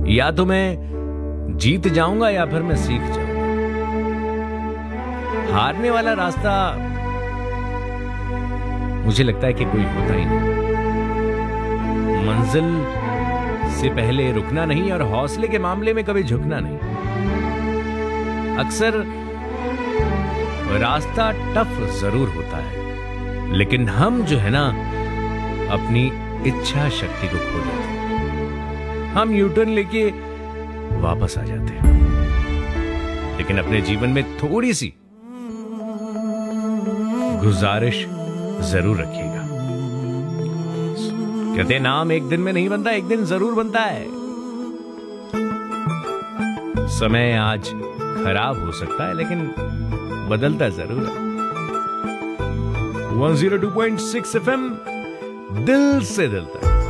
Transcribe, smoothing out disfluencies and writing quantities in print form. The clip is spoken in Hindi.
या तो मैं जीत जाऊंगा या फिर मैं सीख जाऊंगा। हारने वाला रास्ता मुझे लगता है कि कोई होता ही नहीं। मंजिल से पहले रुकना नहीं और हौसले के मामले में कभी झुकना नहीं। अक्सर रास्ता टफ जरूर होता है, लेकिन हम जो है ना अपनी इच्छा शक्ति को खो देते हैं। हम यूटर्न लेके वापस आ जाते हैं। लेकिन अपने जीवन में थोड़ी सी गुजारिश जरूर रखिएगा। कहते हैं नाम एक दिन में नहीं बनता, एक दिन जरूर बनता है। समय आज खराब हो सकता है लेकिन बदलता जरूर है। 102.6 FM दिल से दिल तक।